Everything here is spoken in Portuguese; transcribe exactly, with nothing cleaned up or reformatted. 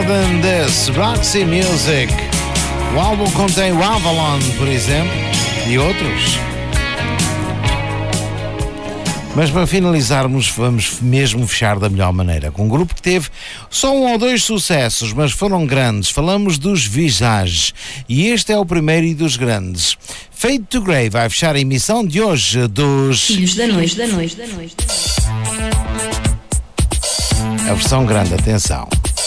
More Than This, Roxy Music. O álbum contém o Avalon, por exemplo, e outros. Mas para finalizarmos, vamos mesmo fechar da melhor maneira, com um grupo que teve só um ou dois sucessos, mas foram grandes. Falamos dos Visage, e este é o primeiro e dos grandes. Fade to Grey vai fechar a emissão de hoje dos Filhos da Noite, da Noite, da Noite. A versão grande, atenção.